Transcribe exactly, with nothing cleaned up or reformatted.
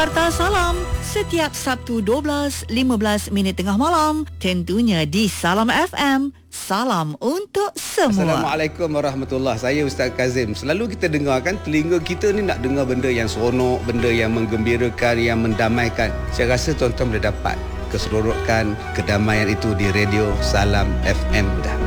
Warta Salam setiap Sabtu dua belas lima belas minit tengah malam, tentunya di Salam F M. Salam untuk semua. Assalamualaikum warahmatullahi. Saya Ustaz Kazim. Selalu kita dengar kan, telinga kita ni nak dengar benda yang seronok, benda yang menggembirakan, yang mendamaikan. Saya rasa tuan-tuan boleh dapat keseronokan, kedamaian itu di radio Salam F M dah.